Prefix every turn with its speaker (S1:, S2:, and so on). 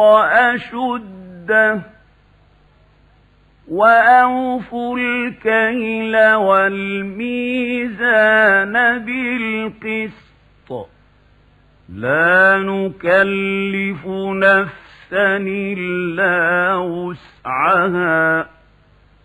S1: وأشده وأوفوا الكيل والميزان بالقسط لا نكلف نفسا إلا وسعها